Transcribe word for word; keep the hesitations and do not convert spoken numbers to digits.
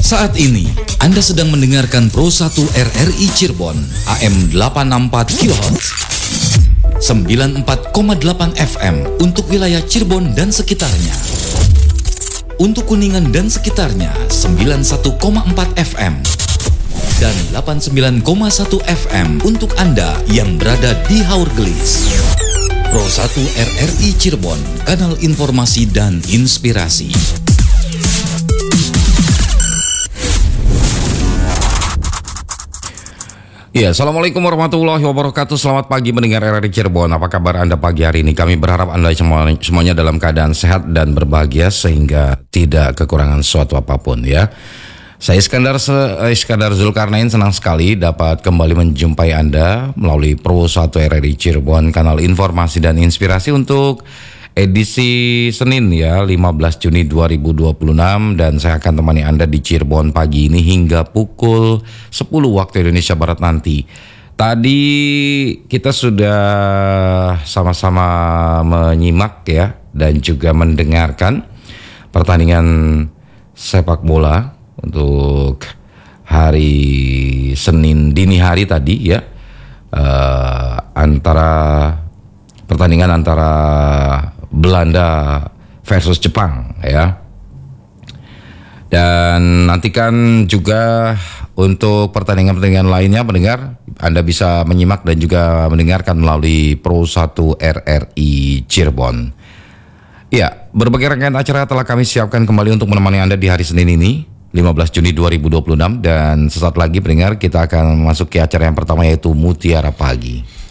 Saat ini, Anda sedang mendengarkan Pro satu R R I Cirebon, A M delapan enam empat kilohertz, sembilan puluh empat koma delapan F M untuk wilayah Cirebon dan sekitarnya. Untuk Kuningan dan sekitarnya, sembilan puluh satu koma empat F M. Dan delapan puluh sembilan koma satu F M untuk Anda yang berada di Haurgelis. Pro satu R R I Cirebon, kanal informasi dan inspirasi. Ya, Assalamualaikum warahmatullahi wabarakatuh. Selamat pagi mendengar R R I Cirebon. Apa kabar Anda pagi hari ini? Kami berharap Anda semuanya dalam keadaan sehat dan berbahagia sehingga tidak kekurangan sesuatu apapun ya. Saya Iskandar, Iskandar Zulkarnain senang sekali dapat kembali menjumpai Anda melalui Pro satu R R I Cirebon, kanal informasi dan inspirasi untuk edisi Senin ya, lima belas Juni dua ribu dua puluh enam, dan saya akan temani Anda di Cirebon pagi ini hingga pukul sepuluh waktu Indonesia Barat nanti. Tadi kita sudah sama-sama menyimak ya dan juga mendengarkan pertandingan sepak bola untuk hari Senin dini hari tadi ya, uh, antara pertandingan antara Belanda versus Jepang ya. Dan nantikan juga untuk pertandingan-pertandingan lainnya pendengar, Anda bisa menyimak dan juga mendengarkan melalui Pro satu R R I Cirebon. Ya, berbagai rangkaian acara telah kami siapkan kembali untuk menemani Anda di hari Senin ini, lima belas Juni dua ribu dua puluh enam, dan sesaat lagi pendengar kita akan masuk ke acara yang pertama yaitu Mutiara Pagi.